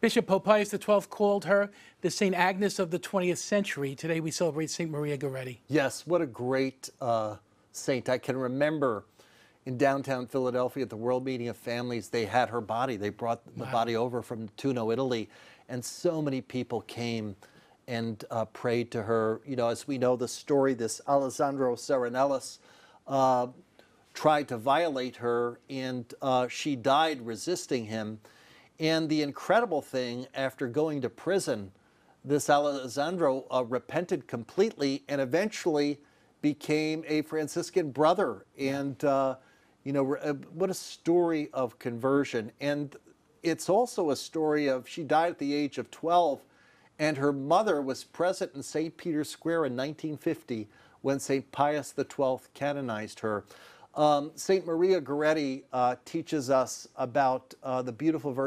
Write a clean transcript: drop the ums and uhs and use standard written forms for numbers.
Bishop Pope Pius XII called her the St. Agnes of the 20th century. Today we celebrate St. Maria Goretti. Yes, what a great saint. I can remember in downtown Philadelphia at the World Meeting of Families, they had her body. They brought the body over from Tuno, Italy, and so many people came and prayed to her. You know, as we know the story, this Alessandro Serenellis tried to violate her, and she died resisting him. And the incredible thing, after going to prison, this Alessandro repented completely and eventually became a Franciscan brother. And, you know, what a story of conversion. And it's also a story of, she died at the age of 12, and her mother was present in St. Peter's Square in 1950 when St. Pius XII canonized her. St. Maria Goretti teaches us about the beautiful Virgin